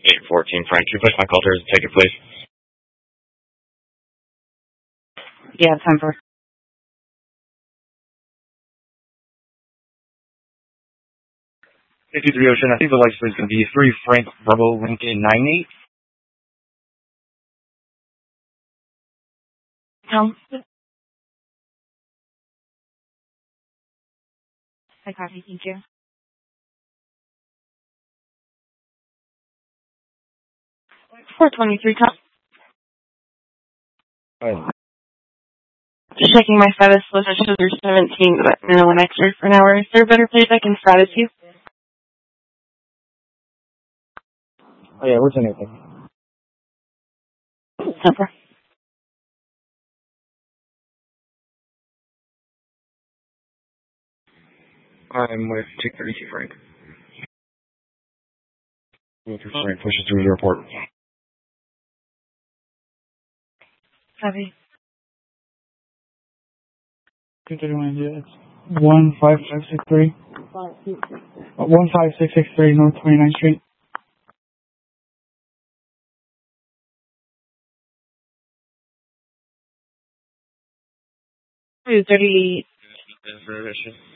814 Frank. Can you push my call to take it, please? Yeah, 10-4. 53 Ocean, I think the license is going to be 3 Frank Bravo Lincoln 98. I copy, thank you. 423, Tom. Just checking my status was at sugar 17, but no one extra for an hour. Is there a better place I can status you? Oh yeah, what's in it? Number. I'm with 232 Frank. With Frank, push it through the report. Copy. 231, yeah, it's 15663. 15663 North 29th Street. 230.